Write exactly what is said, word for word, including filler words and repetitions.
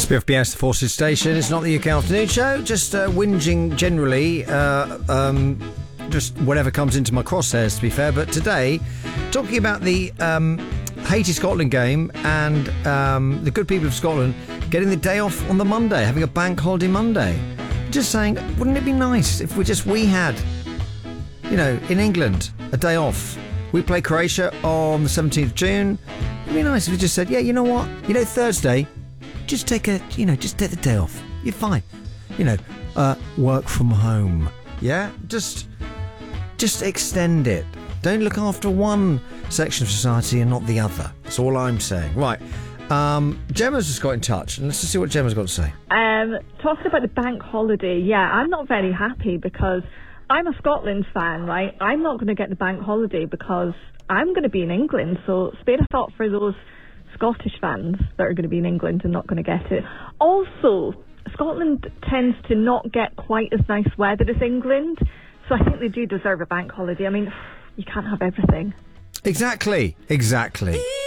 B F B S, the Forces Station. It's not the U K Afternoon Show, just uh, whinging generally, uh, um, just whatever comes into my crosshairs, to be fair. But today, talking about the um, Haiti-Scotland game and um, the good people of Scotland getting the day off on the Monday, having a bank holiday Monday. Just saying, wouldn't it be nice if we just, we had, you know, in England, a day off. We play Croatia on the seventeenth of June. It'd be nice if we just said, yeah, you know what? You know, Thursday, just take a, you know, just take the day off. You're fine. You know, uh, work from home. Yeah? Just, just extend it. Don't look after one section of society and not the other. That's all I'm saying. Right. Um, Gemma's just got in touch, and let's just see what Gemma's got to say. Um, talking about the bank holiday, yeah, I'm not very happy because I'm a Scotland fan, right? I'm not going to get the bank holiday because I'm going to be in England, so spare a thought for those Scottish fans that are going to be in England and not going to get it. Also, Scotland tends to not get quite as nice weather as England, so I think they do deserve a bank holiday. I mean, you can't have everything. Exactly, exactly.